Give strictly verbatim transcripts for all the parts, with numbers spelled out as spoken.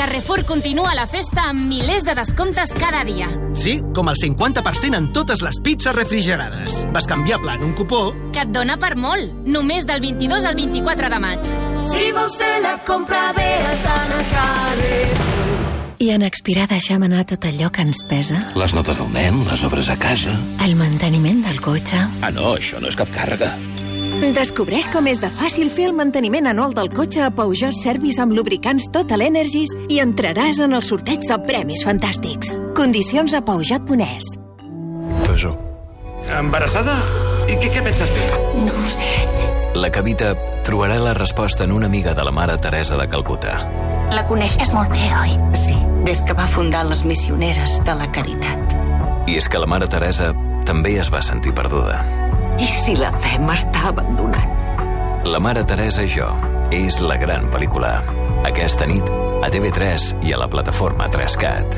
Carrefour continua la festa amb milers de descomptes cada dia. Sí, com el cinquanta per cent en totes les pizzas refrigerades. Bescanviable en un cupó... Que et dona per molt. Només del vint-i-dos al vint-i-quatre de maig. Si vols fer la compra bé, has d'anar a Carrefour. I en expirar deixem anar tot allò que ens pesa? Les notes del nen, les obres a casa... El manteniment del cotxe... Ah, no, això no és cap càrrega. Descobreix com és de fàcil fer el manteniment anual del cotxe a Peugeot Service amb lubricants Total Energies i entraràs en el sorteig de premis fantàstics. Condicions a Peugeot punt es. Peugeot. Embarassada? I què, què penses fer? No ho sé. La Cavita trobarà la resposta en una amiga de la Mare Teresa de Calcuta. La coneixes molt bé, oi? Sí, des que va fundar les Missioneres de la Caritat. I és que la Mare Teresa també es va sentir perduda. I si la fe m'està abandonant? La Mare Teresa i jo és la gran pel·lícula. Aquesta nit a T V tres i a la plataforma tres cat.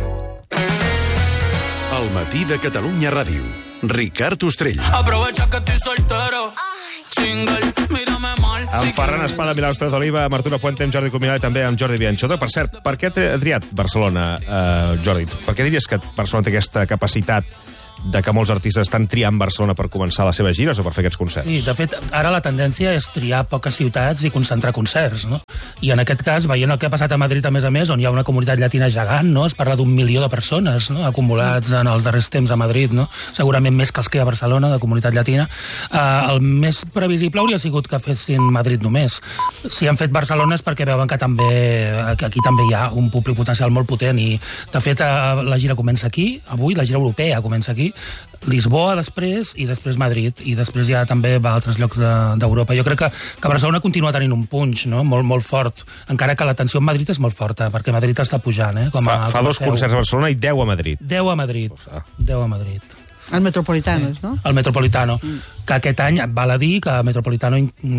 El matí de Catalunya Ràdio. Ricard Ostrell. Aprovecha que estoy soltero. Single, mírame mal. Amb Ferran Espada, Milagros Pérez Oliva, amb Arturo Puente, amb Jordi Cuminal i també amb Jordi Bianchotto. Per cert, per què t'he triat Barcelona, eh, Jordi? Per què diries que Barcelona té aquesta capacitat de que molts artistes estan triant Barcelona per començar les seves gires o per fer aquests concerts? Sí, de fet, ara la tendència és triar poques ciutats i concentrar concerts, no? I en aquest cas, veient el que ha passat a Madrid, a més a més, on hi ha una comunitat llatina gegant, no? Es parla d'un milió de persones, no?, acumulats en els darrers temps a Madrid, no? Segurament més que els que hi ha a Barcelona, de comunitat llatina. Uh, el més previsible hauria sigut que fessin Madrid només. Si han fet Barcelona és perquè veuen que també que aquí també hi ha un públic potencial molt potent i, de fet, uh, la gira comença aquí, avui, la gira europea comença aquí, Lisboa després i després Madrid i després ja també va a altres llocs d'Europa. De, jo crec que, que Barcelona continua tenint un punx, no?, molt, molt fort, encara que la tensió en Madrid és molt forta, perquè Madrid està pujant, eh? Com a, fa fa com a dos seu. concerts a Barcelona i deu a Madrid. Deu a Madrid. Uf, Deu a Madrid. El Metropolitano, sí. No? El Metropolitano. Mm. Que aquest any val a dir que el Metropolitano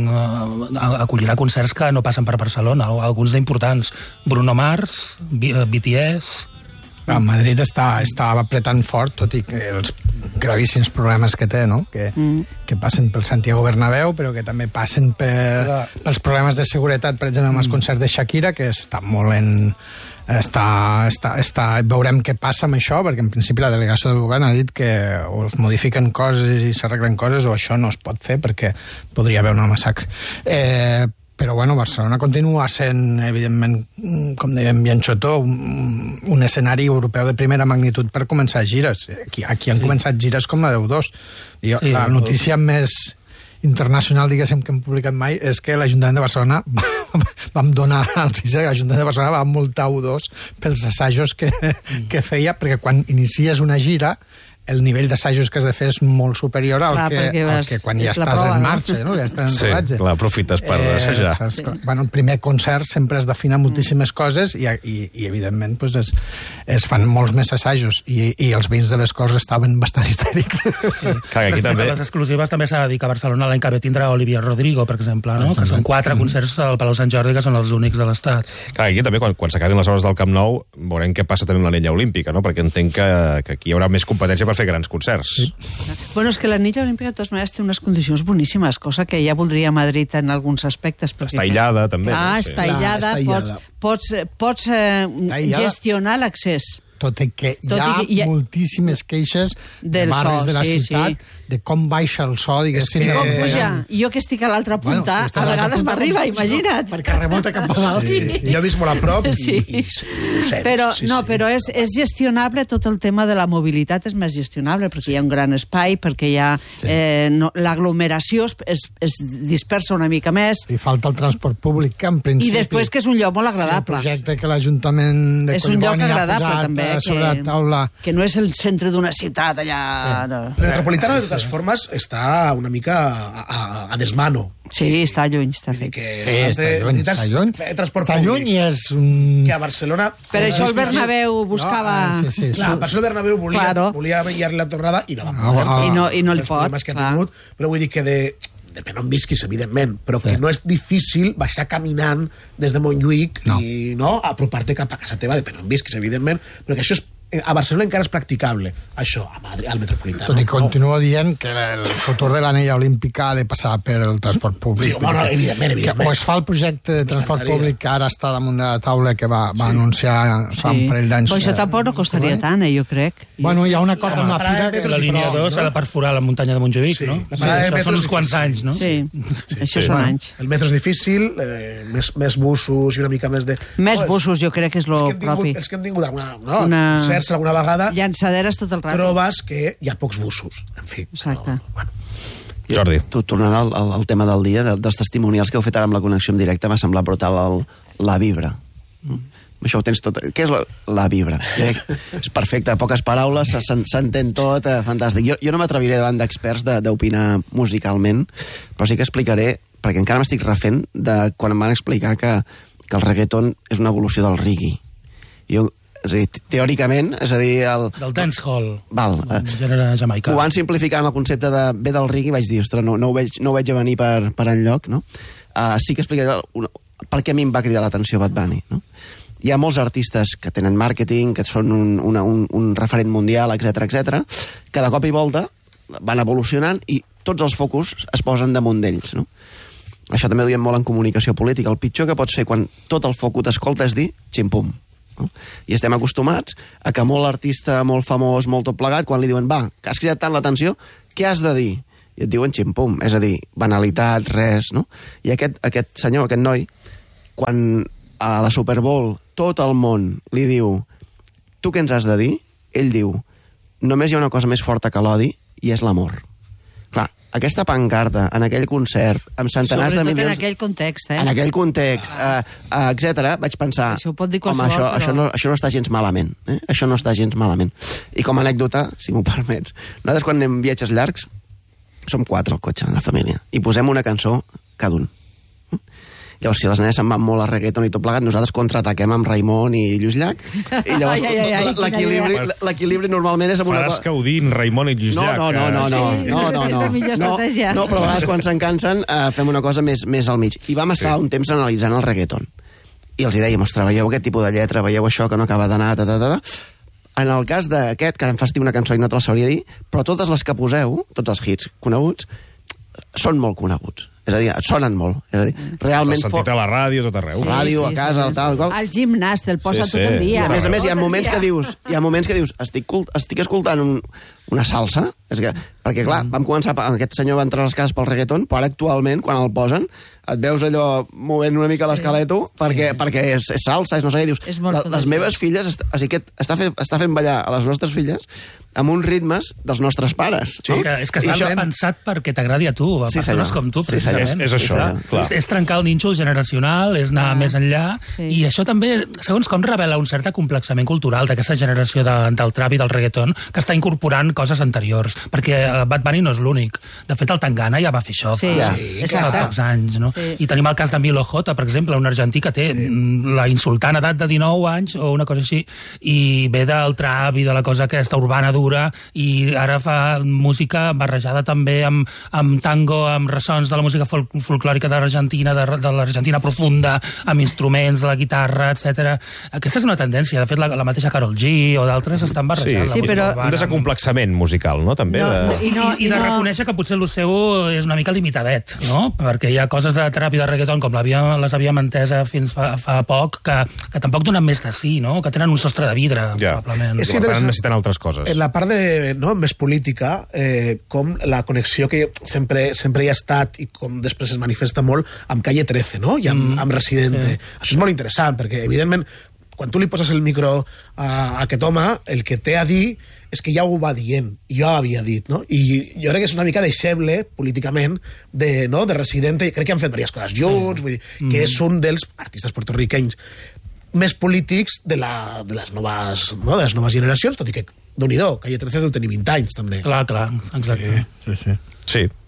uh, acollirà concerts que no passen per Barcelona, alguns d'importants. Bruno Mars, B T S... A Madrid està, està apretant fort, tot i que els gravíssims problemes que té, no? Que, mm. que passen pel Santiago Bernabéu, però que també passen per, pels problemes de seguretat, per exemple, amb els concerts de Shakira, que està molt en... Està, està, està, veurem què passa amb això, perquè en principi la delegació del govern ha dit que o es modifiquen coses i s'arreglen coses o això no es pot fer perquè podria haver una massacre. Eh, Però, bueno, Barcelona continua sent, evidentment, com dèiem Bianchotto, un, un escenari europeu de primera magnitud per començar gires. Aquí, aquí han sí. començat gires com la deu dos. I sí, la notícia més internacional, diguéssim, que hem publicat mai, és que l'Ajuntament de Barcelona vam donar la notícia que l'Ajuntament de Barcelona va multar U dos pels assajos que, mm. que feia, perquè quan inicies una gira el nivell d'assajos que has de fer és molt superior al, clar, que, al que quan ja estàs prova, en marxa, no? Ja estàs en sí, rodatge. Clar, aprofites per eh, assajar. Sí. Bueno, el primer concert sempre es defina moltíssimes mm. coses i, i, i evidentment, pues, es, es fan molts més assajos i, i els veïns de les Corts estaven bastant histèrics. Sí. Clar, aquí també... Les exclusives també s'ha de dir que a Barcelona l'any que ve tindrà Olivia Rodrigo, per exemple, no? Que són quatre mm. concerts al Palau Sant Jordi que són els únics de l'Estat. Clar, aquí també, quan, quan s'acabin les hores del Camp Nou, veurem què passa també amb l'anella olímpica, no? Perquè entenc que, que aquí hi haurà més competència per fer grans concerts. Sí. Bueno, és que l'anella olímpica de totes maneres té unes condicions boníssimes, cosa que ja voldria Madrid en alguns aspectes. Perquè... Està aïllada, també. Ah, no? està aïllada, Clar, està aïllada. Pots, pots, pots eh, gestionar l'accés. Tot i que hi ha, hi ha moltíssimes queixes de barris so, de la sí, ciutat, sí. de com baixa el so, diguéssim. És que... Com puja? Jo que estic a l'altra punta, bueno, a vegades m'arriba, imagina't. Perquè remota cap a dalt. Sí, sí. Jo visc molt a prop sí. i, i, i ho sento. Però, sí, no, sí. però és, és gestionable, tot el tema de la mobilitat és més gestionable, perquè hi ha un gran espai, perquè hi ha sí. eh, no, l'aglomeració es, es, es dispersa una mica més. I falta el transport públic, que en principi... I després que és un lloc molt agradable. Sí, el projecte que l'Ajuntament de Collboni ha posat també, sobre la taula. Que no és el centre d'una ciutat allà... Sí. No. El Metropolitano, de totes formes, està una mica a, a, a desmano. Sí, està lluny. Està lluny. Que sí, està lluny, està lluny. Està lluny i és un... Que a Barcelona... Per això el Bernabéu buscava... No, sí, sí, clar, per això el Bernabéu volia, claro. volia vetllar-li la tornada i no va poder. Ah, I no, i no li els pot. problemes que ha tingut, però vull dir que de... Depèn on visquis, evidentment, però sí. que no és difícil baixar caminant des de Montjuïc no. i no apropar-te cap a casa teva, depèn on visquis, evidentment, però que això és a Barcelona encara és practicable, això, a Madrid, al Metropolitano. Tot i continuo dient que el futur de l'anella olímpica ha de passar per el transport públic. Sí, bueno, que, evidentment, evidentment. Que, o es fa el projecte de transport públic que ara està damunt de la taula que va, va sí. anunciar fa sí. un parell d'anys. Però això tampoc no costaria tant, eh, jo crec. Bueno, hi ha un acord amb la Fira... Que la línia dos s'ha de perforar la muntanya de Montjuïc, sí. no? Sí, això són uns quants anys, no? Sí, sí. això sí. són bueno, anys. El metro és difícil, eh, més, més bussos i una mica més de... Més oh, bussos, jo crec que és lo és que propi. Tingut, els que hem tingut alguna, no, una... concerts alguna vegada... Llançaderes tot el rato. Trobes que hi ha pocs bussos. En fi. Exacte. No, bueno. Jordi. Tu, tornant al, al, al tema del dia, de, dels testimonials que heu fet ara amb la connexió en directe, m'ha semblat brutal el, la vibra. Mm. Això ho tens tot... Què és la, la vibra? És perfecte, poques paraules, s'entén tot, eh, fantàstic. Jo, jo no m'atreviré davant d'experts d'opinar musicalment, però sí que explicaré, perquè encara m'estic refent de quan em van explicar que, que el reggaeton és una evolució del reggae. Jo, és a dir, teòricament, és a dir... El, del dancehall, val, el gènere jamaicà. Ho van simplificar en el concepte de ve del reggae, vaig dir, ostres, no, no, ho, veig, no ho veig a venir per, per enlloc, no? Uh, sí que explicaré una, per què a mi em va cridar l'atenció Bad Bunny, no? Hi ha molts artistes que tenen màrqueting, que són un, una, un, un referent mundial, etcètera, etcètera, que de cop i volta van evolucionant i tots els focus es posen damunt d'ells, no? Això també ho diem molt en comunicació política. El pitjor que pots fer quan tot el foc t'escolta és dir ximpum. No? I estem acostumats a que molt artista, molt famós, molt tot plegat, quan li diuen, va, que has cridat tant l'atenció, què has de dir? I et diuen ximpum, és a dir, banalitat, res, no? I aquest, aquest senyor, aquest noi, quan a la Super Bowl tot el món li diu, tu què ens has de dir? Ell diu, només hi ha una cosa més forta que l'odi i és l'amor. Clar, aquesta pancarta, en aquell concert, amb centenars Sobretot de milions... en aquell context, eh? En aquell context, ah. uh, uh, etcètera, vaig pensar... Això ho pot dir home, qualsevol, això, però... això, no, això no està gens malament. Eh? Això no està gens malament. I com a anècdota, si m'ho permets, nosaltres quan anem viatges llargs, som quatre al cotxe, la família, i posem una cançó cada un. Llavors, si les nenes se'n van molt a reggaeton i tot plegat, nosaltres contraataquem amb Raimon i Lluís Llach, i llavors l'equilibri normalment és amb una... Faràs Caudín, Raimon i Lluís Llach. No, no, no, no, sí, no, no, no, no, no, no, però a vegades quan se'n cansen eh, fem una cosa més, més al mig. I vam estar sí. un temps analitzant el reggaeton. I els hi dèiem, ostres, veieu aquest tipus de lletra, veieu això que no acaba d'anar, ta, ta, ta, ta. En el cas d'aquest, que ara em fas dir una cançó i no te la sabria dir, però totes les que poseu, tots els hits coneguts, són molt coneguts. És a dir, sonen molt. És a dir, realment... S'ha sentit a la ràdio, tot arreu. A la ràdio, a casa, al tal, qual. Al gimnàs, te'l posa Sí, sí. tot el dia. I a més a més, hi ha moments que dius, hi ha moments que dius, estic, cult, estic escoltant un, una salsa, és que, perquè clar, vam començar, aquest senyor va entrar a les cases pel reggaeton, però ara actualment, quan el posen, et veus allò movent una mica l'escaleto, perquè, sí. perquè és, és salsa, és no sé què, dius, la, les meves filles, est, o sigui, que està, fe, està fent ballar a les nostres filles amb uns ritmes dels nostres pares. Sí, no? que, és que està això... pensat perquè t'agradi a tu, a sí, persones com tu, precisament. Sí, és, és això, és, clar. És, és trencar el nínxol generacional, és anar ah, més enllà, sí. i això també, segons com, revela un cert acomplexament cultural d'aquesta generació de, del trap i del reggaeton, que està incorporant coses anteriors, perquè Bad Bunny no és l'únic. De fet, el Tangana ja va fer això sí, fa, sí, fa pocs anys, no? Sí. I tenim el cas de Milo J, per exemple, un argentí que té sí. la insultant edat de dinou anys, o una cosa així, i ve del trap i de la cosa aquesta urbana dura, i ara fa música barrejada també amb, amb tango, amb ressons de la música fol folclòrica de l'Argentina, de, de l'Argentina profunda, amb instruments de la guitarra, etcètera. Aquesta és una tendència. De fet, la, la mateixa Karol G o d'altres estan barrejant sí, la sí, música però... urbana. Un desacomplexament musical, no? També. No, de... I, no, I, i de no... reconèixer que potser el seu és una mica limitadet, no? Perquè hi ha coses de trap i de reggaeton, com les havíem entesa fins fa, fa poc, que, que tampoc donen més de sí, no? Que tenen un sostre de vidre, ja. probablement. És per tant, necessiten altres coses. En la part de, no, més política, eh, com la connexió que sempre, sempre hi ha estat i com després es manifesta molt amb Calle trece, no? I amb, mm, amb Residente. Sí. Això és molt interessant, perquè, evidentment, quan tu li poses el micro a, a aquest home, el que té a dir és que ja ho va dient, i jo havia dit, no? I jo crec que és una mica deixeble, políticament, de, no, de Residente. Crec que han fet diverses coses junts, vull dir, mm. que és un dels artistes portorriquenys més polítics de, la, de, les noves, no, de les noves generacions, tot i que, déu-n'hi-do, Calle trece deu tenir vint anys, també. Clar, clar, exacte. Sí, sí. Sí.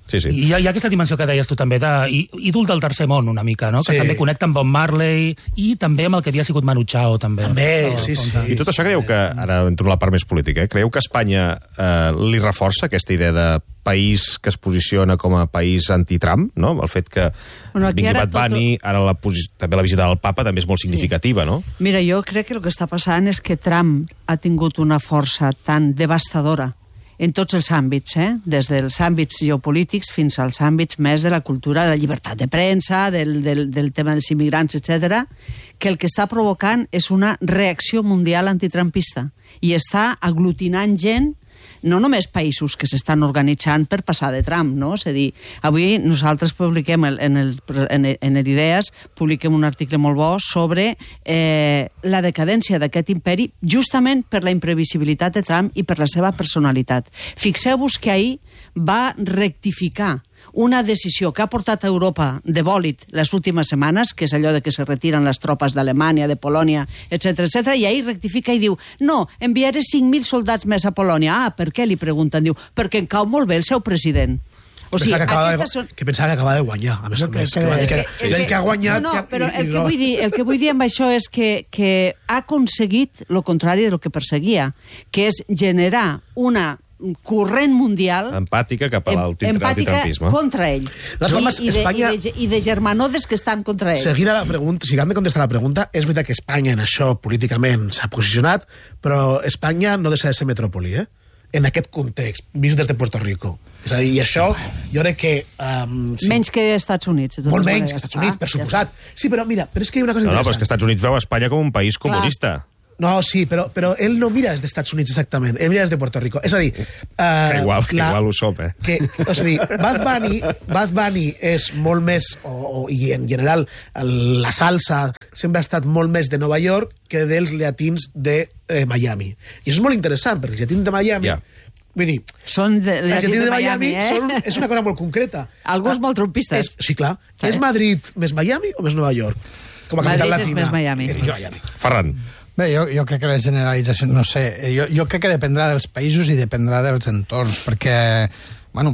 Sí, sí. I hi ha, hi ha aquesta dimensió que deies tu també, de ídol del tercer món, una mica, no? Sí. Que també connecta amb Bob Marley i també amb el que havia sigut Manu Chao, també. També, no? sí, sí. I tot això creieu que, ara entro a la part més política, eh? Creieu que Espanya eh, li reforça aquesta idea de país que es posiciona com a país anti-Trump, no? El fet que bueno, vingui Bad Bunny, tot... ara la també la visita del papa també és molt significativa, sí. no? Mira, jo crec que el que està passant és que Trump ha tingut una força tan devastadora en tots els àmbits, eh? Des dels àmbits geopolítics fins als àmbits més de la cultura, de la llibertat de premsa, del, del, del tema dels immigrants, etcètera, que el que està provocant és una reacció mundial antitrumpista i està aglutinant gent, no només països que s'estan organitzant per passar de Trump, no? És a dir, avui nosaltres publiquem el, en, el, en, en el Idees, publiquem un article molt bo sobre eh, la decadència d'aquest imperi justament per la imprevisibilitat de Trump i per la seva personalitat. Fixeu-vos que ahir va rectificar una decisió que ha portat a Europa de bòlit les últimes setmanes, que és allò de que se retiren les tropes d'Alemanya, de Polònia, etcètera, etcètera, i ahir rectifica i diu, no, enviaré cinc mil soldats més a Polònia. Ah, per què? Li pregunten. Diu, perquè em cau molt bé el seu president. O sigui, que, de, són... que pensava que acaba de guanyar, a més a més. Que, que, que, que, que, que ha guanyat... No, no, però el que, vull dir, el que vull dir amb això és que, que ha aconseguit el contrari del que perseguia, que és generar una corrent mundial empàtica cap a l'antitrampisme contra ell I, formes, i, de, Espanya... i, de, i de germanodes que estan contra ell. Seguint a la pregunta, si hem de contestar la pregunta, és veritat que Espanya en això políticament s'ha posicionat, però Espanya no deixa de ser metrópoli, eh? En aquest context, vist des de Puerto Rico. És a dir, i això, jo crec que... Um, sí. Menys que Estats Units. Molt menys que Estats Units, per suposat. Sí, però mira, però és que hi ha una cosa no, interessant. No, però és que Estats Units veu Espanya com un país comunista. Clar. No, sí, però, però ell no mira des dels Estats Units exactament, ell mira des de Puerto Rico. És a dir... Uh, que igual, que la, igual ho som, eh? Que, és a dir, Bad Bunny, Bad Bunny és molt més, o, o, i en general el, la salsa sempre ha estat molt més de Nova York que dels llatins de eh, Miami. I això és molt interessant, perquè els llatins de Miami... Yeah. Vull dir, són de, els llatins de, de Miami, eh? són, és una cosa molt concreta. Alguns molt trumpistes. És, sí, clar. Sí. És Madrid més Miami o més Nova York? Com a capital latina. Madrid és més Miami. És més Miami. Ferran. Bé, jo, jo crec que la generalització, no sé, jo, jo crec que dependrà dels països i dependrà dels entorns, perquè, bueno,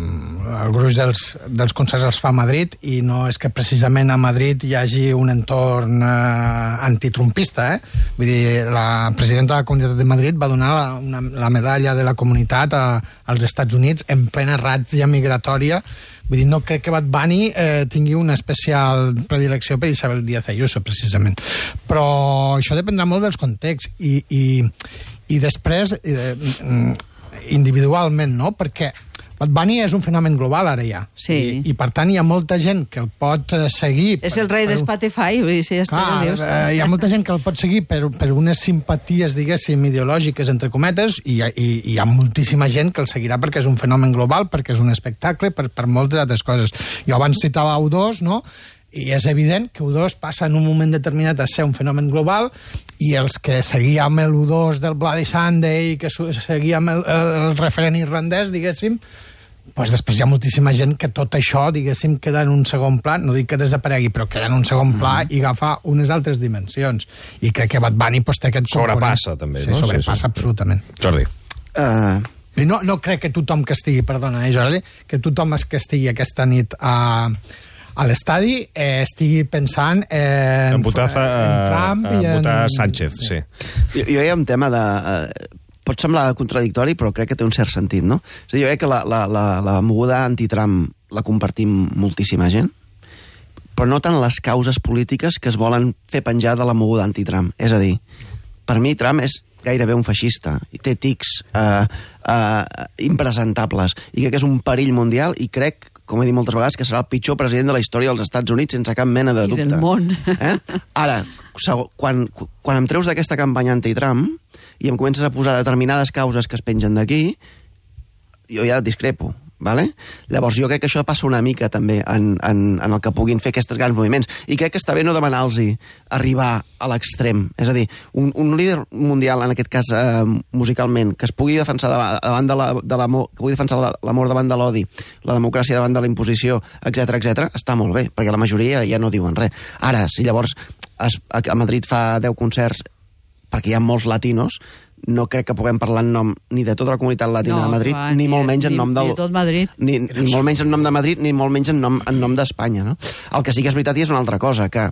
el gruix dels, dels concerts els fa a Madrid i no és que precisament a Madrid hi hagi un entorn eh, antitrumpista, eh? Vull dir, la presidenta de la Comunitat de Madrid va donar la, una, la medalla de la comunitat a, als Estats Units en plena ràtzia migratòria. Vull dir, no crec que Bad Bunny eh, tingui una especial predilecció per Isabel Díaz Ayuso, precisament. Però això dependrà molt dels contexts i, i, i després eh, individualment, no? Perquè Bad Bunny és un fenomen global ara ja. Sí. I, i per tant hi ha molta gent que el pot seguir... És el rei per, de Spotify, vull dir, si ja està, dius. Eh, hi ha molta gent que el pot seguir per, per unes simpaties, diguéssim, ideològiques, entre cometes, i, i, i hi ha moltíssima gent que el seguirà perquè és un fenomen global, perquè és un espectacle, per, per moltes altres coses. Jo abans citava U dos, no?, i és evident que U dos passa en un moment determinat a ser un fenomen global i els que seguíem el U dos del Bloody Sunday, que seguíem el, el referent irlandès, diguéssim, pues després hi ha moltíssima gent que tot això, diguéssim, queda en un segon pla, no dic que desaparegui, però queda en un segon pla mm. i agafa unes altres dimensions. I crec que Bad Bunny pues, té aquest sobrepassa, també, sí, no? Sobrepassa, sí, sí. Absolutament. Jordi. Uh... I no, no crec que tothom que estigui, perdona, eh, Jordi, que tothom que estigui aquesta nit a... a l'estadi eh, estigui pensant en, en votar, en Trump en, i en... votar Sánchez, sí. sí. Jo, jo hi ha un tema de... Eh, pot semblar contradictori, però crec que té un cert sentit, no? És a dir, jo crec que la, la, la, la moguda anti-Trump la compartim moltíssima gent, però no tant les causes polítiques que es volen fer penjar de la moguda anti-Trump. És a dir, per mi Trump és gairebé un feixista, té tics eh, eh, impresentables, i crec que és un perill mundial, i crec, com he dit moltes vegades, que serà el pitjor president de la història dels Estats Units sense cap mena de dubte. I del món. Eh? Ara, quan, quan em treus d'aquesta campanya anti-Trump i em comences a posar determinades causes que es pengen d'aquí, jo ja discrepo. Vale? Llavors jo crec que això passa una mica també en, en, en el que puguin fer aquests grans moviments, i crec que està bé no demanar-los arribar a l'extrem, és a dir, un, un líder mundial, en aquest cas eh, musicalment, que es pugui defensar davant de la, de l'amor, que pugui defensar l'amor davant de l'odi, la democràcia davant de la imposició, etcètera, etcètera, està molt bé, perquè la majoria ja no diuen res. Ara, si llavors es, a Madrid fa deu concerts perquè hi ha molts latinos, no crec que puguem parlar en nom ni de tota la comunitat latina No, de Madrid, clar, ni, ni- molt menys en ni- nom del... ni de tot Madrid. Ni, ni molt menys en nom de Madrid, ni molt menys en nom, en nom d'Espanya, no? El que sí que és veritat i és una altra cosa, que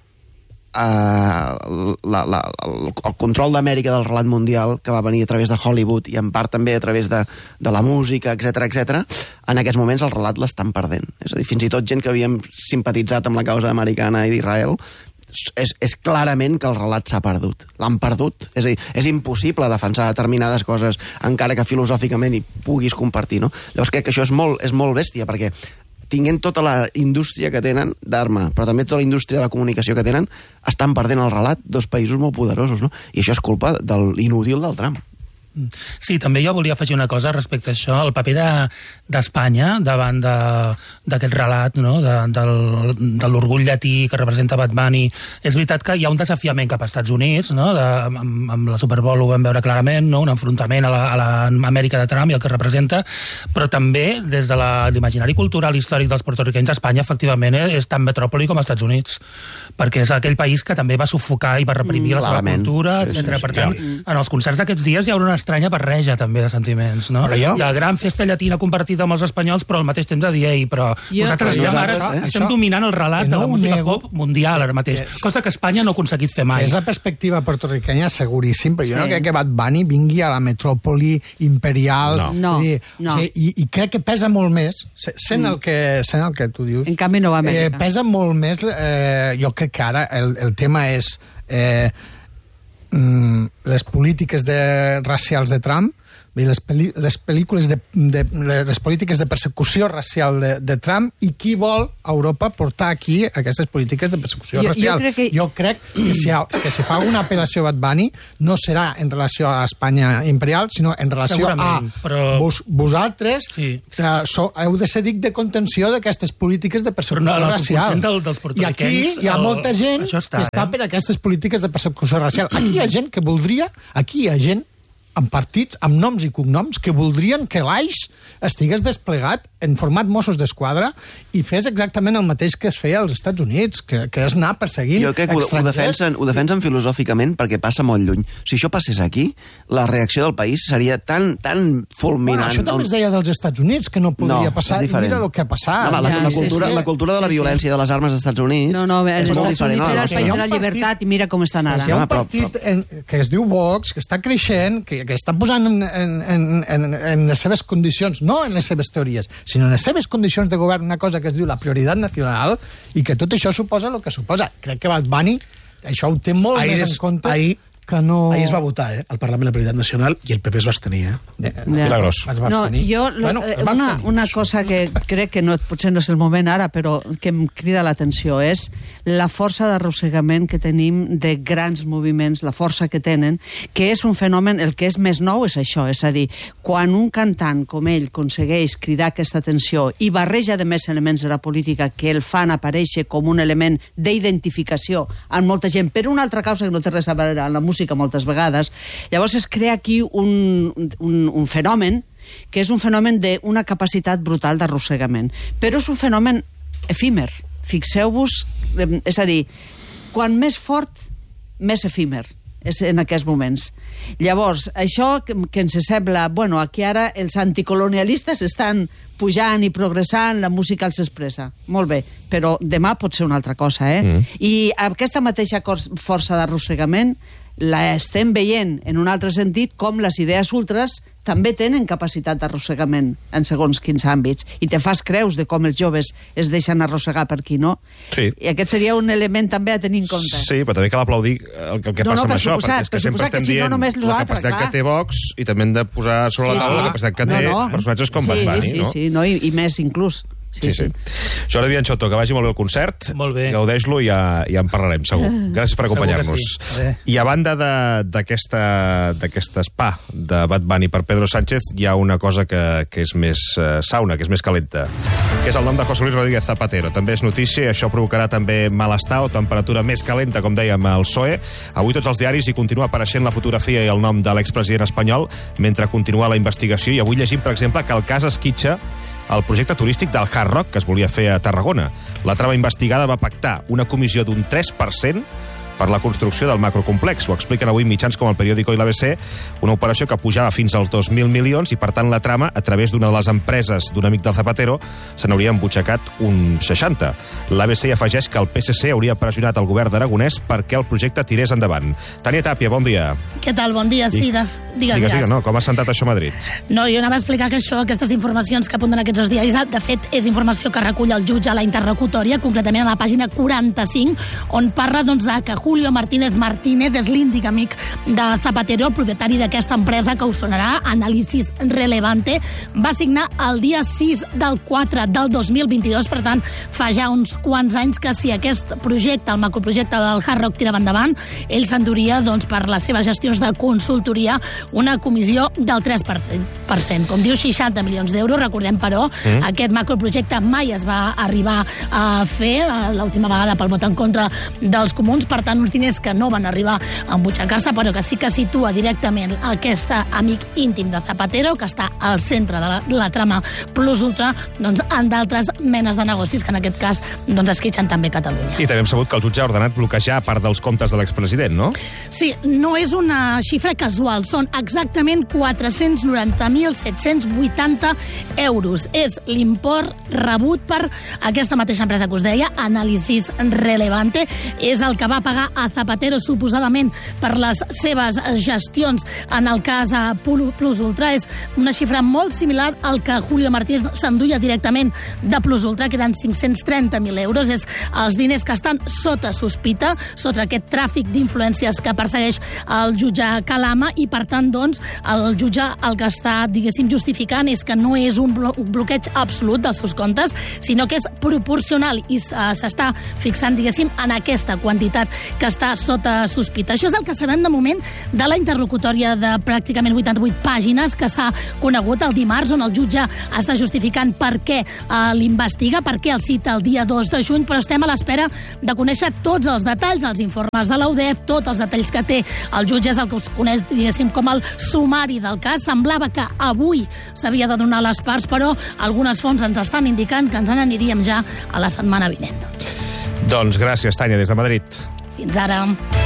Uh, la, la, el, el control d'Amèrica del relat mundial que va venir a través de Hollywood i en part també a través de, de la música, etc etc. En aquests moments el relat l'estan perdent. És a dir, fins i tot gent que havíem simpatitzat amb la causa americana i d'Israel, és, és clarament que el relat s'ha perdut. L'han perdut. És a dir, és impossible defensar determinades coses encara que filosòficament hi puguis compartir, no? Llavors crec que això és molt, és molt bèstia, perquè tinguent tota la indústria que tenen d'arma, però també tota la indústria de la comunicació que tenen, estan perdent el relat dos països molt poderosos, no? I això és culpa de l'inútil del Trump. Sí, també jo volia afegir una cosa respecte a això, el paper d'Espanya de, davant d'aquest de, relat, no? de, del, de l'orgull llatí que representa Bad Bunny. És veritat que hi ha un desafiament cap als Estats Units, no? de, amb, amb la Super Bowl ho vam veure clarament, no? Un enfrontament a l'Amèrica de Trump i el que representa, però també des de l'imaginari cultural històric dels portoriquenys, Espanya efectivament és tan metròpoli com els Estats Units, perquè és aquell país que també va sufocar i va reprimir mm, la seva cultura, sí, etcètera. Sí, sí, per tant, sí. En els concerts d'aquests dies hi haurà una estranya barreja també de sentiments, no? Jo... La gran festa llatina compartida amb els espanyols, però al mateix temps de dir, ei, però jo... nosaltres estem, ara, eh? estem això... dominant el relat no de la música nego... pop mundial ara mateix, yes. Cosa que Espanya no ha aconseguit fer mai. És la perspectiva portorriquenya seguríssim, però sí. Jo no crec que Bad Bunny vingui a la metròpoli imperial. No, no. Dir, no. O sigui, i, i crec que pesa molt més, sent, mm. el, que, sent el que tu dius. En canvi no va a Amèrica. Eh, pesa molt més, eh, jo crec que ara el, el tema és eh, mm, les polítiques de, racials de Trump, les, peli, les pel·lícules de, de, les polítiques de persecució racial de, de Trump i qui vol a Europa portar aquí aquestes polítiques de persecució jo, racial. Jo crec que, jo crec que, si, ha, que si fa alguna apel·lació a Bad Bunny no serà en relació a l'Espanya imperial, sinó en relació a però... vos, vosaltres sí. que so, heu de ser dic de contenció d'aquestes polítiques de persecució no, racial. Del, dels I aquí hi ha molta gent el... està, que està eh? per aquestes polítiques de persecució racial. Aquí hi ha gent que voldria, aquí hi ha gent amb partits, amb noms i cognoms, que voldrien que l'A I S estigués desplegat en format Mossos d'Esquadra i fes exactament el mateix que es feia als Estats Units, que, que és anar perseguint jo crec que ho defensen, ho defensen filosòficament perquè passa molt lluny. Si això passés aquí, la reacció del país seria tan, tan fulminant. Bueno, això també es deia dels Estats Units, que no podria no, passar. Mira el que ha passat. No, la, la, la, cultura, la cultura de la violència i de les armes als Estats Units no, no, és molt diferent. No, no, era el país de la llibertat i mira com estan ara. Hi ha un partit en, que es diu Vox, que està creixent, que, que està posant en, en, en, en, en les seves condicions, no en les seves teories, sinó en les seves condicions de govern, una cosa que es diu la prioritat nacional, i que tot això suposa el que suposa. Crec que Bad Bunny això ho té molt ahir més en compte. Ahir, que no... ahir es va votar, eh, al Parlament la prioritat nacional i el P P es va abstenir, eh? Ja. Milagros. No, jo, bueno, una, una cosa que crec que no, potser no és el moment ara, però que em crida l'atenció és la força d'arrossegament que tenim de grans moviments, la força que tenen, que és un fenomen, el que és més nou és això, és a dir, quan un cantant com ell aconsegueix cridar aquesta atenció i barreja de més elements de la política que el fan aparèixer com un element d'identificació amb molta gent, per una altra causa que no té res a veure amb la música moltes vegades, llavors es crea aquí un, un, un fenomen que és un fenomen d'una capacitat brutal d'arrossegament. Però és un fenomen efímer. Fixeu-vos, és a dir, quan més fort, més efímer és en aquests moments. Llavors, això que, que ens sembla... Bueno, aquí ara els anticolonialistes estan pujant i progressant, la música els expressa. Molt bé, però demà pot ser una altra cosa, eh? Mm. I aquesta mateixa força d'arrossegament la estem veient en un altre sentit com les idees ultres també tenen capacitat d'arrossegament en segons quins àmbits, i te fas creus de com els joves es deixen arrossegar per aquí, no? Sí. I aquest seria un element també a tenir en compte. Sí, però també cal aplaudir el que, el que no, passa no, amb això, suposat, perquè és que sempre estem si dient no només la capacitat clar. que té Vox i també hem de posar sobre sí, la taula sí. la capacitat que té no, no. personatges com sí, Bad Bunny, sí, no? Sí, no? I, i més inclús. Sí, sí. sí. Jordi Bianchotto, que vagi molt bé el concert. Molt bé. Gaudeix-lo i ja, ja en parlarem, segur. Gràcies per acompanyar-nos. Sí. I a banda d'aquesta spa de Bad Bunny per Pedro Sánchez, hi ha una cosa que, que és més uh, sauna, que és més calenta, que és el nom de José Luis Rodríguez Zapatero. També és notícia i això provocarà també malestar o temperatura més calenta, com dèiem, al P S O E. Avui tots els diaris hi continua apareixent la fotografia i el nom de l'expresident espanyol mentre continua la investigació, i avui llegim, per exemple, que el cas esquitxa el projecte turístic del Hard Rock que es volia fer a Tarragona. La trama investigada va pactar una comissió d'un tres per cent per la construcció del macrocomplex. Ho expliquen avui mitjans com el Periódico i l'A B C, una operació que pujava fins als dos mil milions i, per tant, la trama, a través d'una de les empreses d'un amic del Zapatero, se n'hauria embutxacat un seixanta. L'A B C afegeix que el P S C hauria pressionat el govern d'Aragonès perquè el projecte tirés endavant. Tània Tàpia, bon dia. Què tal? Bon dia, sí. De... Digues, digues, digues, no? Com ha sentat això a Madrid? No, jo anava a explicar que això, aquestes informacions que apunten aquests dos diaris, de fet, és informació que recull el jutge a la interlocutòria, concretament a la pàgina quaranta-cinc, on parla doncs, de que Julio Martínez Martínez és l'índic amic de Zapatero, el propietari d'aquesta empresa que us sonarà, Análisis Relevante, va signar el dia sis del quatre del dos mil vint-i-dos, per tant, fa ja uns quants anys que si aquest projecte, el macroprojecte del Hard Rock, tirava endavant, ell s'enduria, doncs, per les seves gestions de consultoria, una comissió del tres per cent. Com diu, seixanta milions d'euros. Recordem, però, mm. aquest macroprojecte mai es va arribar a fer, l'última vegada pel vot en contra dels comuns, per tant, uns diners que no van arribar a embutxacar-se, però que sí que situa directament aquest amic íntim de Zapatero, que està al centre de la, la trama plus ultra, doncs, en d'altres menes de negocis que en aquest cas doncs, esquitxen també Catalunya. I també hem sabut que el jutge ha ordenat bloquejar part dels comptes de l'expresident, no? Sí, no és una xifra casual, són exactament quatre-cents noranta mil set-cents vuitanta euros. És l'import rebut per aquesta mateixa empresa que us deia, Análisis Relevante. És el que va pagar a Zapatero suposadament per les seves gestions en el cas a Plus Ultra. És una xifra molt similar al que Julio Martínez s'enduia directament de Plus Ultra, que eren cinc-cents trenta mil euros. És els diners que estan sota sospita, sota aquest tràfic d'influències que persegueix el jutge Calama, i per tant, doncs, el jutge el que està, diguéssim, justificant és que no és un bloqueig absolut dels seus comptes, sinó que és proporcional i s'està fixant, diguéssim, en aquesta quantitat que està sota sospita. Això és el que sabem de moment de la interlocutòria de pràcticament vuitanta-vuit pàgines que s'ha conegut el dimarts, on el jutge està justificant per què eh, l'investiga, per què el cita el dia dos de juny, però estem a l'espera de conèixer tots els detalls, els informes de l'U D E F, tots els detalls que té el jutge, és el que us coneix, diguéssim, com el sumari del cas. Semblava que avui s'havia de donar les parts, però algunes fonts ens estan indicant que ens n'aniríem ja a la setmana vinent. Doncs gràcies, Tània, des de Madrid. Fins ara.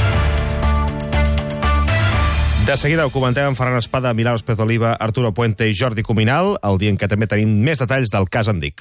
De seguida ho comentem amb Ferran Espada, Milagros Pérez Oliva, Arturo Puente i Jordi Cuminal, el dia en què també tenim més detalls del cas Andic.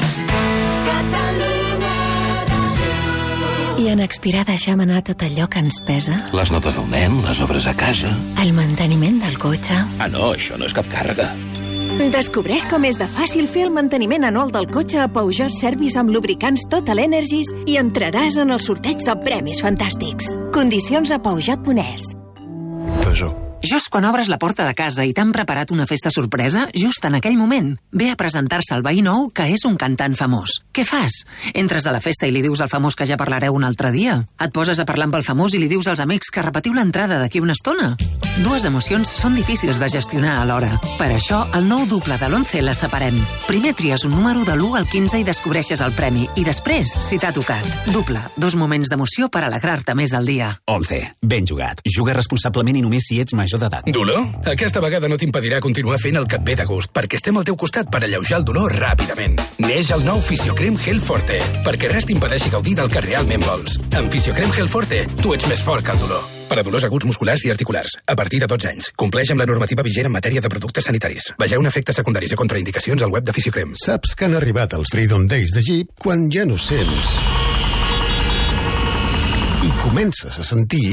I en expirar deixem anar tot allò que ens pesa? Les notes del nen, les obres a casa... El manteniment del cotxe... Ah, no, això no és cap càrrega. Descobreix com és de fàcil fer el manteniment anual del cotxe a Peugeot Service amb lubricants Total Energies i entraràs en el sorteig de premis fantàstics. Condicions a peugeot punt es. Peugeot. Just quan obres la porta de casa i t'han preparat una festa sorpresa, just en aquell moment, ve a presentar-se el veí nou que és un cantant famós. Què fas? Entres a la festa i li dius al famós que ja parlareu un altre dia? Et poses a parlar amb el famós i li dius als amics que repetiu l'entrada d'aquí una estona? Dues emocions són difícils de gestionar alhora. Per això, el nou duple de l'once les separem. Primer tries un número de l'u al quinze i descobreixes el premi. I després, si t'ha tocat. Duple, dos moments d'emoció per alegrar-te més al dia. once. Ben jugat. Juga responsablement i només si ets major d'edat. Dolor? Aquesta vegada no t'impedirà continuar fent el que et ve de gust, perquè estem al teu costat per alleujar el dolor ràpidament. Neix el nou Fisiocrem Gel Forte, perquè res t'impedeixi gaudir del que realment vols. Amb Fisiocrem Gel Forte, tu ets més fort que el dolor. Per a dolors aguts musculars i articulars, a partir de dotze anys. Compleix amb la normativa vigent en matèria de productes sanitaris. Vegeu efectes secundaris i contraindicacions al web de Fisiocrem. Saps que han arribat els Freedom Days de Jeep quan ja no sents i comences a sentir...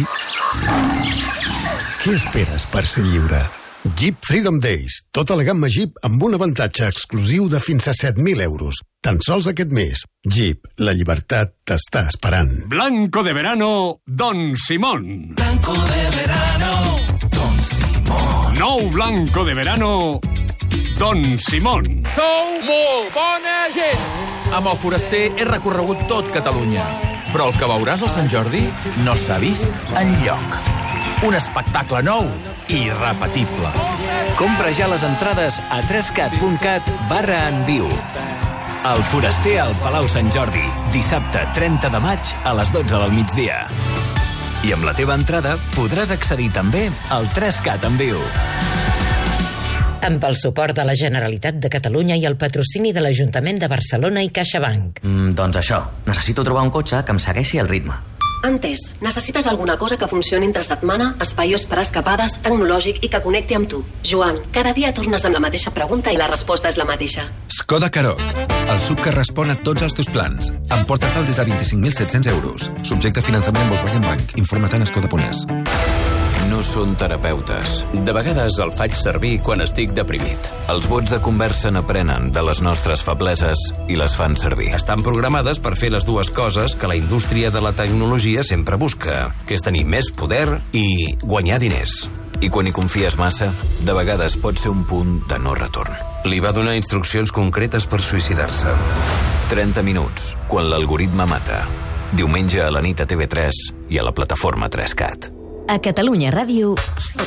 Què esperes per ser lliure? Jeep Freedom Days. Tota la gamma Jeep amb un avantatge exclusiu de fins a set mil euros. Tan sols aquest mes. Jeep, la llibertat t'està esperant. Blanco de verano, Don Simón. Blanco de verano, Don Simón. Nou blanco de verano, Don Simón. Sou molt bona gent. Amb el foraster he recorregut tot Catalunya, però el que veuràs al Sant Jordi no s'ha vist enlloc. Un espectacle nou i irrepetible. Compra ja les entrades a trescat punt cat barra en viu. El foraster al Palau Sant Jordi, dissabte trenta de maig a les dotze del migdia. I amb la teva entrada podràs accedir també al Trescat en viu. Amb el suport de la Generalitat de Catalunya i el patrocini de l'Ajuntament de Barcelona i CaixaBank. Mm, doncs això, necessito trobar un cotxe que em segueixi el ritme. Entès. Necessites alguna cosa que funcioni entre setmana, espaiós per escapades, tecnològic i que connecti amb tu. Joan, cada dia tornes amb la mateixa pregunta i la resposta és la mateixa. Skoda Karoq, el sub que respon a tots els teus plans. Amb portatal des de vint-i-cinc mil set-cents euros. Subjecte a finançament amb Volkswagen Bank. Informa't en skoda punt es. No són terapeutes. De vegades el faig servir quan estic deprimit. Els bots de conversa n'aprenen de les nostres febleses i les fan servir. Estan programades per fer les dues coses que la indústria de la tecnologia sempre busca, que és tenir més poder i guanyar diners. I quan hi confies massa, de vegades pot ser un punt de no retorn. Li va donar instruccions concretes per suïcidar-se. trenta minuts, quan l'algoritme mata. Diumenge a la nit a T V tres i a la plataforma tres cat. A Catalunya Ràdio...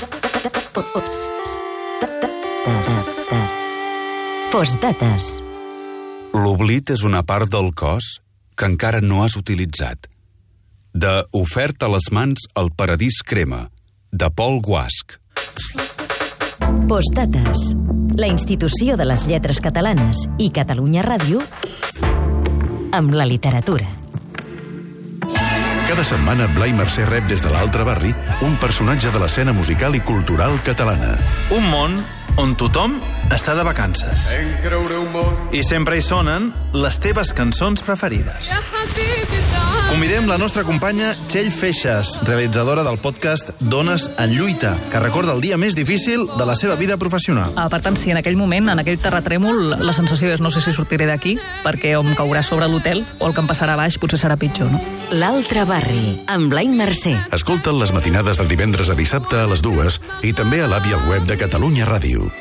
Postdates. L'oblit és una part del cos que encara no has utilitzat. De Oferta a les mans al paradís crema, de Pol Guasch. Postdates. La institució de les lletres catalanes i Catalunya Ràdio amb la literatura. Cada setmana, Blai Mercè rep des de l'altre barri un personatge de l'escena musical i cultural catalana. Un món on tothom està de vacances. I sempre hi sonen les teves cançons preferides. Convidem la nostra companya Txell Feixas, realitzadora del podcast Dones en lluita, que recorda el dia més difícil de la seva vida professional. Ah, per tant, si en aquell moment, en aquell terratrèmol, la sensació és no sé si sortiré d'aquí, perquè o em caurà sobre l'hotel o el que em passarà a baix potser serà pitjor, no? L'altre barri, amb Blai Mercè. Escolta'n les matinades de divendres a dissabte a les dues i també a l'app i al web de Catalunya Ràdio.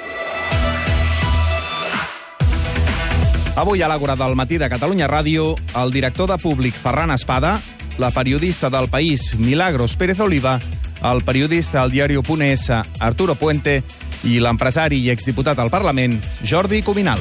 Avui a l'Àgora del matí de Catalunya Ràdio, el director de Públic Ferran Espada, la periodista del País Milagros Pérez Oliva, el periodista del diari punt es Arturo Puente i l'empresari i exdiputat al Parlament Jordi Cuminal.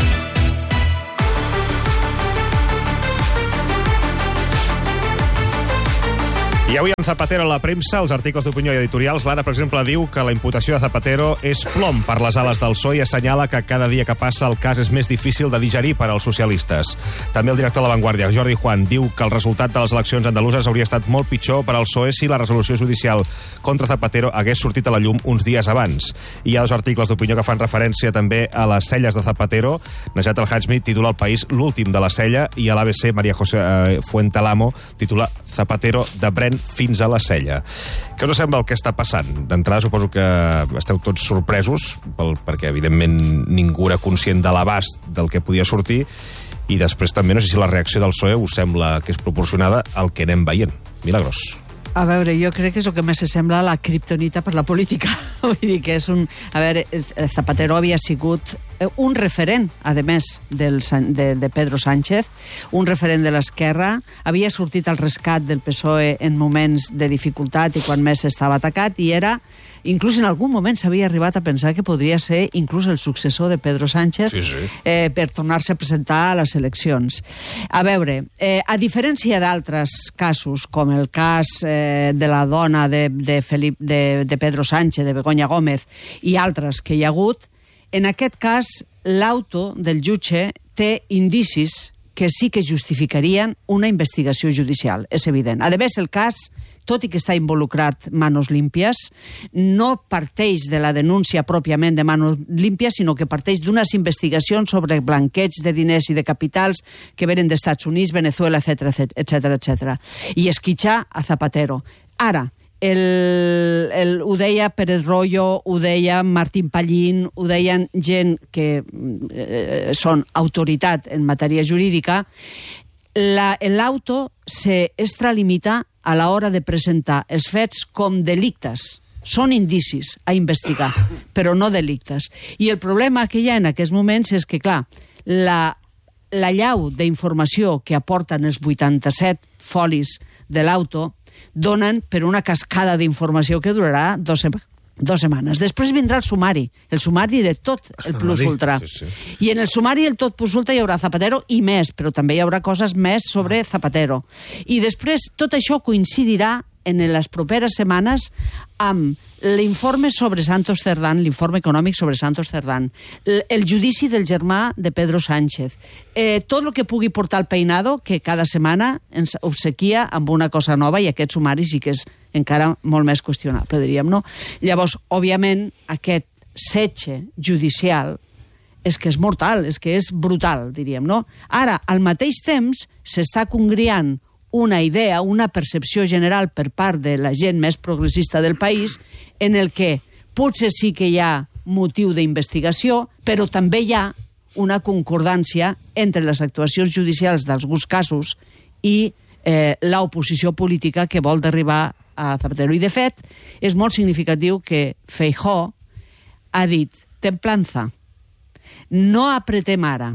I avui en Zapatero a la premsa, els articles d'opinió i editorials, l'Ara, per exemple, diu que la imputació de Zapatero és plom per les ales del P S O E i assenyala que cada dia que passa el cas és més difícil de digerir per als socialistes. També el director de La Vanguardia, Jordi Juan, diu que el resultat de les eleccions andaluses hauria estat molt pitjor per al P S O E si la resolució judicial contra Zapatero hagués sortit a la llum uns dies abans. I hi ha dos articles d'opinió que fan referència també a les celles de Zapatero. Najat El Hajmi titula El País l'últim de la cella i a l'A B C María José eh, Fuentelamo titula Zapatero de Bren fins a la cella. Què us sembla el que està passant? D'entrada suposo que esteu tots sorpresos, pel, perquè evidentment ningú era conscient de l'abast del que podia sortir, i després també no sé si la reacció del P S O E us sembla que és proporcionada al que anem veient. Milagros. A veure, jo crec que és el que més sembla la kriptonita per la política. Vull dir que és un... A veure, Zapatero havia sigut un referent, a més, del, de, de Pedro Sánchez, un referent de l'esquerra, havia sortit al rescat del P S O E en moments de dificultat i quan més estava atacat, i era... Inclús en algun moment s'havia arribat a pensar que podria ser inclús el successor de Pedro Sánchez sí, sí. Eh, per tornar-se a presentar a les eleccions. A veure, eh, a diferència d'altres casos, com el cas eh, de la dona de, de, Felip, de, de Pedro Sánchez, de Begoña Gómez, i altres que hi ha hagut, en aquest cas l'auto del jutge té indicis que sí que justificarien una investigació judicial, és evident. A més, el cas, tot i que està involucrat Manos Limpias, no parteix de la denúncia pròpiament de Manos Limpias, sinó que parteix d'unes investigacions sobre blanqueig de diners i de capitals que venen d'Estats Units, Venezuela, etcètera, etcètera, etcètera. I esquitxar a Zapatero. Ara, el, el, ho deia Pérez Royo, ho deia Martín Pallín, ho deien gent que eh, són autoritat en matèria jurídica, l'auto se extralimita a l'hora de presentar els fets com delictes. Són indicis a investigar, però no delictes. I el problema que hi ha en aquests moments és que, clar, la, la llau d'informació que aporten els vuitanta-set folis de l'auto donen per una cascada d'informació que durarà dos setmanes. Dos setmanes. Després vindrà el sumari, el sumari de tot el plus ultra. Sí, sí. I en el sumari del tot plus ultra hi haurà Zapatero i més, però també hi haurà coses més sobre Zapatero. I després tot això coincidirà en les properes setmanes amb l'informe sobre Santos Cerdán, l'informe econòmic sobre Santos Cerdán, el, el judici del germà de Pedro Sánchez, eh, tot el que pugui portar el Peinado, que cada setmana ens obsequia amb una cosa nova, i aquest sumari sí que és encara molt més qüestionable, diríem, no? Llavors, òbviament, aquest setge judicial és que és mortal, és que és brutal, diríem, no? Ara, al mateix temps, s'està congriant una idea, una percepció general per part de la gent més progressista del país, en el que potser sí que hi ha motiu d'investigació, però també hi ha una concordància entre les actuacions judicials d'alguns casos i eh, l'oposició política que vol derribar a Zapatero. I, de fet, és molt significatiu que Feijóo ha dit, templanza, no apretem ara,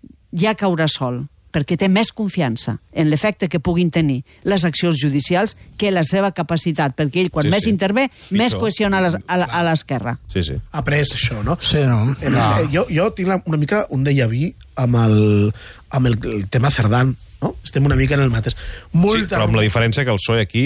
ja caurà sol, perquè té més confiança en l'efecte que puguin tenir les accions judicials que la seva capacitat, perquè ell, quan sí, més sí. intervé, Pitjor. més qüestiona a l'esquerra. Sí, sí. Ha pres això, no? Sí, no. El, no. Jo, jo tinc una mica un déjà vu amb el, amb el, el tema Cerdán, no? Estem una mica en el mateix. Molta... Sí, però amb la diferència que el P S O E aquí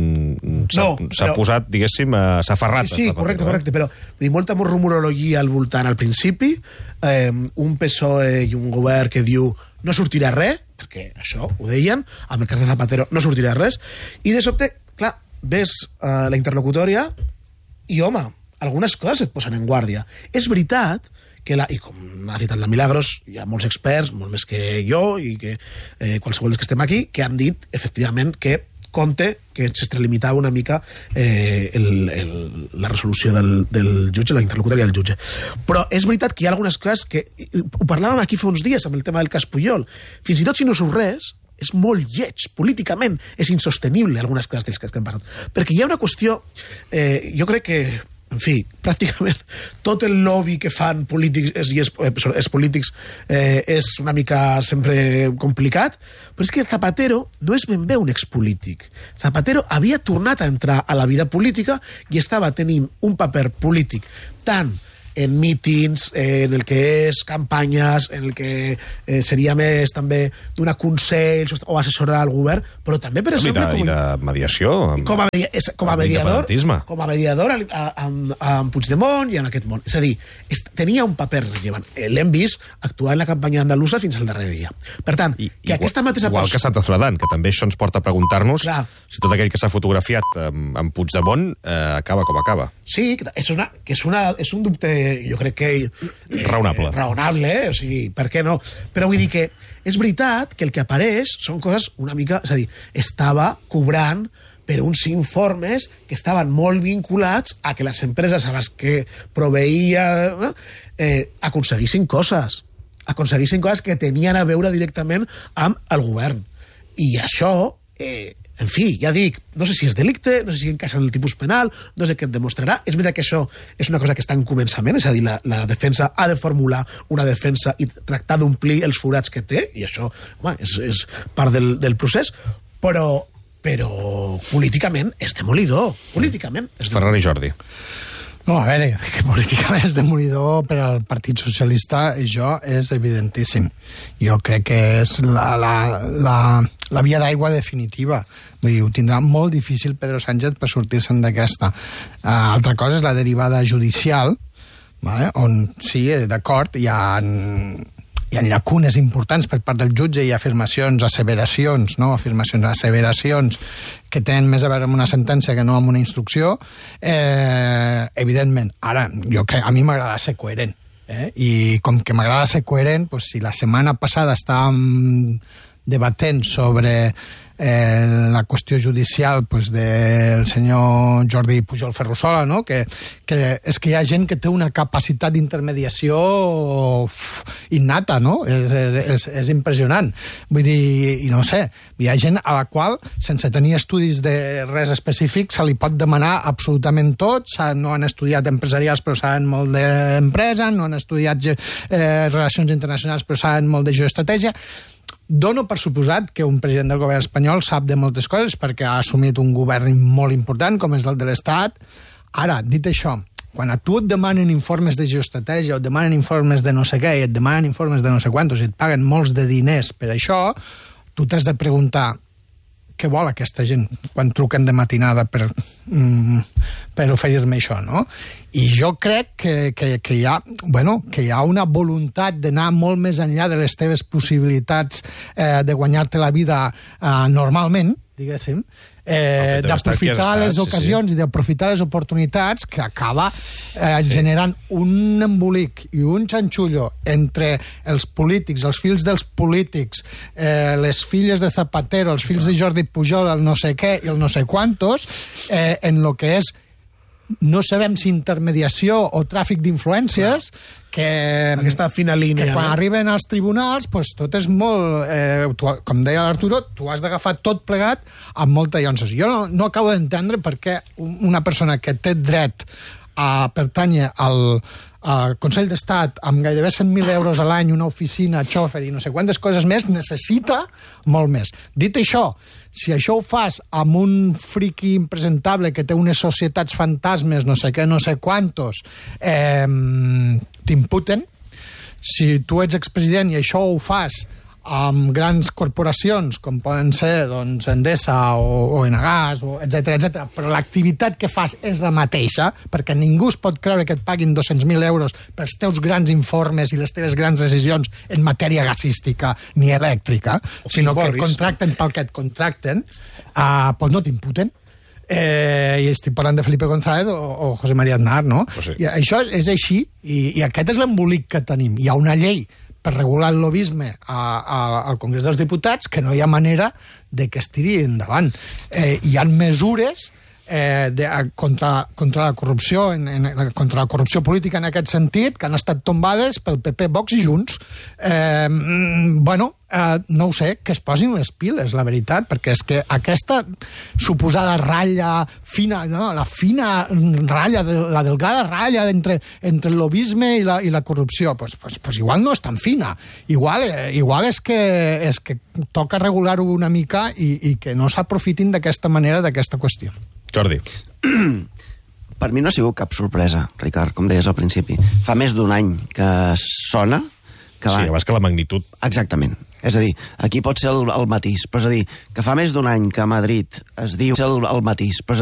s'ha no, però... posat, diguéssim, s'ha aferrat. Sí, sí, correcte, correcte, però dir, molta rumorologia al voltant al principi, eh, un P S O E i un govern que diu no sortirà res, perquè això ho deien, amb el cas de Zapatero no sortirà res, i de sobte, clar, ves eh, la interlocutòria i, home, algunes coses et posen en guàrdia. És veritat que, la, i com ha citat la Milagros, hi ha molts experts, molt més que jo i que eh, qualsevol dels que estem aquí, que han dit, efectivament, que compte que s'extralimitava una mica eh, el, el, la resolució del, del jutge, la interlocutòria del jutge. Però és veritat que hi ha algunes coses que... Ho parlàvem aquí fa uns dies amb el tema del cas Pujol. Fins i tot si no surt res, és molt lleig, políticament és insostenible algunes coses dels que hem parlat. Perquè hi ha una qüestió... Eh, jo crec que... En fi, pràcticament tot el lobby que fan polítics i els, els polítics eh, és una mica sempre complicat, però és que Zapatero no és ben bé un expolític. Zapatero havia tornat a entrar a la vida política i estava tenint un paper polític tant en mítings, en el que és campanyes, en el que eh, seria més també donar consells o assessorar al govern, però també, per exemple... I de, com, i de mediació. Amb, com, a, com a mediador, com a mediador amb, amb Puigdemont i en aquest món. És a dir, es, tenia un paper rellevant. L'hem vist actuar en la campanya andalusa fins al darrer dia. Per tant, I, que igual, aquesta mateixa igual persona... que Santos Cerdán, que també això ens porta a preguntar-nos Clar. si tot aquell que s'ha fotografiat amb, amb Puigdemont eh, acaba com acaba. Sí, que és, una, que és, una, és un dubte, jo crec que... Eh, raonable. Raonable, eh? O sigui, per què no? Però vull dir que és veritat que el que apareix són coses una mica... És a dir, estava cobrant per uns informes que estaven molt vinculats a que les empreses a les que proveïa eh, aconseguissin coses. Aconseguissin coses que tenien a veure directament amb el govern. I això... Eh, En fi, ja dic, no sé si és delicte, no sé si encaixa en el tipus penal, no sé què et demostrarà. És veritat que això és una cosa que està en començament, és a dir, la, la defensa ha de formular una defensa i tractar d'omplir els forats que té, i això home, és, és part del, del procés, però, però políticament és demolidor. Políticament és demolidor. Ferran i Jordi. No, a veure, que políticament és demolidor per al Partit Socialista, això és evidentíssim. Jo crec que és la, la, la, la via d'aigua definitiva. Vull dir, ho tindrà molt difícil Pedro Sánchez per sortir-se'n d'aquesta. Uh, altra cosa és la derivada judicial, vale? On sí, d'acord, hi ha... hi ha llacunes importants per part del jutge i afirmacions, asseveracions, no? Afirmacions, asseveracions que tenen més a veure amb una sentència que no amb una instrucció, eh, evidentment. Ara, jo crec, a mi m'agrada ser coherent, eh? I com que m'agrada ser coherent, pues, si la setmana passada estàvem debatent sobre eh, la qüestió judicial pues, del senyor Jordi Pujol Ferrusola, no? que, que és que hi ha gent que té una capacitat d'intermediació innata, no? És, és, és impressionant. Vull dir, i no sé, hi ha gent a la qual, sense tenir estudis de res específic, se li pot demanar absolutament tot, no han estudiat empresarials però saben molt d'empresa, no han estudiat eh, relacions internacionals però saben molt de geoestratègia. Dono per suposat que un president del govern espanyol sap de moltes coses perquè ha assumit un govern molt important com és el de l'Estat. Ara, dit això, quan a tu et demanen informes de geoestratègia o et demanen informes de no sé què i et demanen informes de no sé quantos i et paguen molts de diners per això, tu t'has de preguntar què vol aquesta gent quan truquen de matinada per, mm, per oferir-me això, no? I jo crec que, que, que, hi ha, bueno, que hi ha una voluntat d'anar molt més enllà de les teves possibilitats eh, de guanyar-te la vida eh, normalment, diguéssim, eh, d'aprofitar les ocasions sí, sí. i d'aprofitar les oportunitats, que acaba eh, sí. generant un embolic i un xanxullo entre els polítics, els fills dels polítics, eh, les filles de Zapatero, els fills de Jordi Pujol, el no sé què i el no sé quantos, eh, en lo que és no sabem si intermediació o tràfic d'influències, que, aquesta fina línia, que quan no? arriben als tribunals pues, tot és molt... Eh, tu, com deia l'Arturo, tu has d'agafar tot plegat amb molta llonces. Jo no, no acabo d'entendre per què una persona que té dret a pertànyer al, al Consell d'Estat amb gairebé cent mil euros a l'any, una oficina, xòfer i no sé quantes coses més, necessita molt més. Dit això, si això ho fas amb un friqui impresentable que té unes societats fantasmes, no sé què, no sé quantos, eh, t'imputen. Si tu ets expresident i això ho fas amb grans corporacions, com poden ser doncs, Endesa o, o Enagás, o etcètera, etcètera, però l'activitat que fas és la mateixa, perquè ningú es pot creure que et paguin dos-cents mil euros pels teus grans informes i les teves grans decisions en matèria gasística ni elèctrica, o sinó que et contracten pel que et contracten, uh, doncs no t'imputen. Eh, i estic parlant de Felipe González o, o José María Aznar, no? Pues sí. I això és així, i, i aquest és l'embolic que tenim. Hi ha una llei per regular el lobisme a, a, al Congrés dels Diputats que no hi ha manera de que es tiri endavant. Eh, hi ha mesures eh, de, contra, contra la corrupció en, en, contra la corrupció política en aquest sentit que han estat tombades pel P P, Vox i Junts. Eh, bueno, eh, no ho sé, que es posin unes piles, la veritat, perquè és que aquesta suposada ratlla fina, no, la fina ratlla, la delgada ratlla entre, entre el lobisme i la, i la corrupció, pues, pues, pues igual no és tan fina. Igual, eh, igual és, que, és que toca regular-ho una mica i, i que no s'aprofitin d'aquesta manera d'aquesta qüestió. Jordi. Per mi no ha sigut cap sorpresa, Ricard, com deies al principi. Fa més d'un any que sona... Que sí, abans que la magnitud. Exactament. És a dir, aquí pot ser el, el matís, però és a dir, que fa més d'un any que a Madrid es diu el, el matís, però és